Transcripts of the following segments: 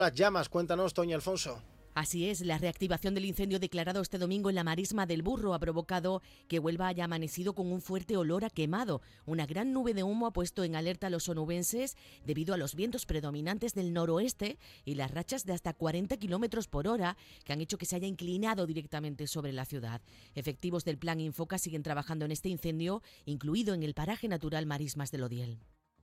las llamas. Cuéntanos, Toño Alfonso. Así es, la reactivación del incendio declarado este domingo en la marisma del Burro ha provocado que Huelva haya amanecido con un fuerte olor a quemado. Una gran nube de humo ha puesto en alerta a los onubenses debido a los vientos predominantes del noroeste y las rachas de hasta 40 kilómetros por hora que han hecho que se haya inclinado directamente sobre la ciudad. Efectivos del Plan Infoca siguen trabajando en este incendio, incluido en el paraje natural Marismas del Odiel.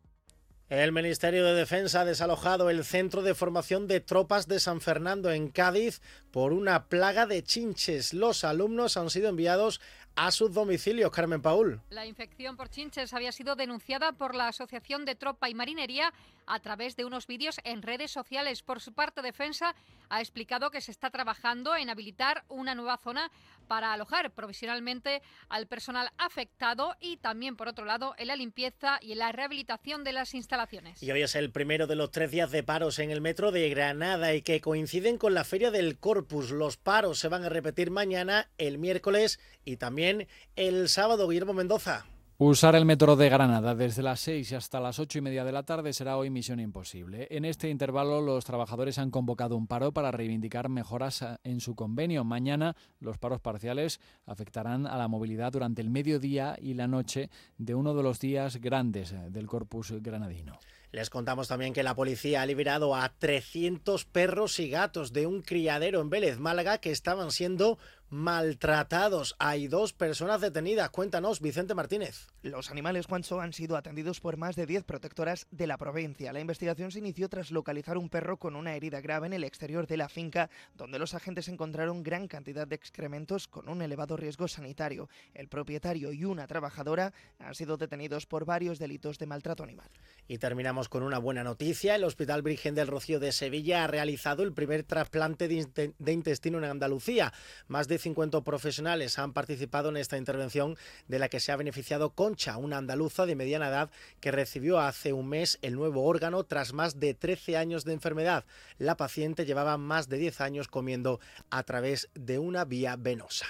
El Ministerio de Defensa ha desalojado el centro de formación de tropas de San Fernando en Cádiz por una plaga de chinches. Los alumnos han sido enviados a sus domicilios. Carmen Paúl. La infección por chinches había sido denunciada por la Asociación de Tropa y Marinería a través de unos vídeos en redes sociales. Por su parte, Defensa ha explicado que se está trabajando en habilitar una nueva zona para alojar provisionalmente al personal afectado y también, por otro lado, en la limpieza y en la rehabilitación de las instalaciones. Y hoy es el primero de los 3 días de paros en el metro de Granada y que coinciden con la Feria del Corpus. Los paros se van a repetir mañana, el miércoles y también el sábado. Guillermo Mendoza. Usar el metro de Granada desde las 6 hasta las 8:30 de la tarde será hoy misión imposible. En este intervalo, los trabajadores han convocado un paro para reivindicar mejoras en su convenio. Mañana, los paros parciales afectarán a la movilidad durante el mediodía y la noche de uno de los días grandes del Corpus granadino. Les contamos también que la policía ha liberado a 300 perros y gatos de un criadero en Vélez, Málaga, que estaban siendo maltratados. Hay 2 personas detenidas. Cuéntanos, Vicente Martínez. Los animales, Juancho, han sido atendidos por más de 10 protectoras de la provincia. La investigación se inició tras localizar un perro con una herida grave en el exterior de la finca, donde los agentes encontraron gran cantidad de excrementos con un elevado riesgo sanitario. El propietario y una trabajadora han sido detenidos por varios delitos de maltrato animal. Y terminamos con una buena noticia. El Hospital Virgen del Rocío de Sevilla ha realizado el primer trasplante de intestino en Andalucía. Más de 50 profesionales han participado en esta intervención de la que se ha beneficiado Concha, una andaluza de mediana edad que recibió hace un mes el nuevo órgano tras más de 13 años de enfermedad. La paciente llevaba más de 10 años comiendo a través de una vía venosa.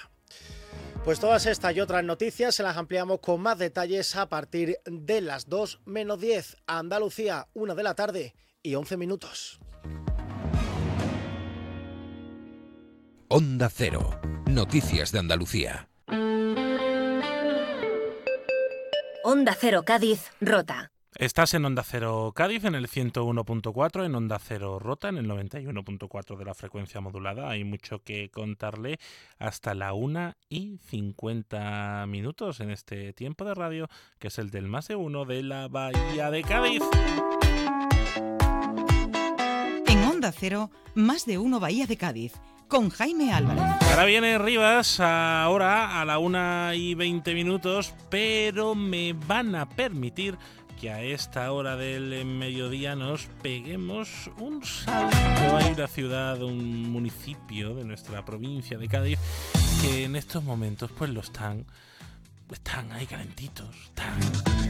Pues todas estas y otras noticias se las ampliamos con más detalles a partir de las 2 menos 10. Andalucía, 1 de la tarde y 11 minutos. Onda Cero. Noticias de Andalucía. Onda Cero Cádiz, Rota. Estás en Onda Cero Cádiz, en el 101.4, en Onda Cero Rota, en el 91.4 de la frecuencia modulada. Hay mucho que contarle hasta la 1:50 en este tiempo de radio, que es el del más de uno de la Bahía de Cádiz. En Onda Cero, más de uno Bahía de Cádiz, con Jaime Álvarez. Ahora viene Rivas, ahora a la 1:20, pero me van a permitir que a esta hora del mediodía nos peguemos un salto. Hay una ciudad, un municipio de nuestra provincia de Cádiz que en estos momentos pues están ahí calentitos,